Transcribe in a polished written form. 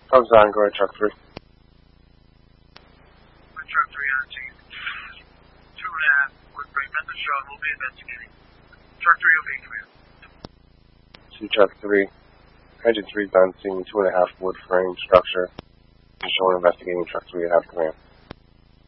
Hub's on, go ahead, truck 3. Truck 3 on scene. 2.5 wood frame method shot. We'll be investigating. Truck 3 will be command. See truck 3. Engine 3's on scene, 2.5 wood frame structure. Showing investigating truck 3 at half command.